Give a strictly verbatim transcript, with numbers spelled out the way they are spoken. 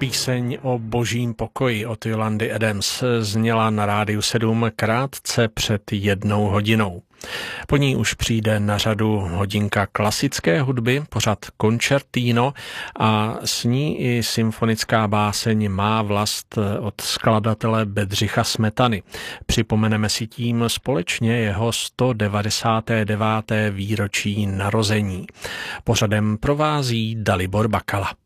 Píseň o božím pokoji od Yolandy Adams zněla na Rádiu sedm krátce před jednou hodinou. Po ní už přijde na řadu hodinka klasické hudby, pořad Concertino a s ní i symfonická báseň Má vlast od skladatele Bedřicha Smetany. Připomeneme si tím společně jeho sto devadesáté deváté výročí narození. Pořadem provází Dalibor Bakala.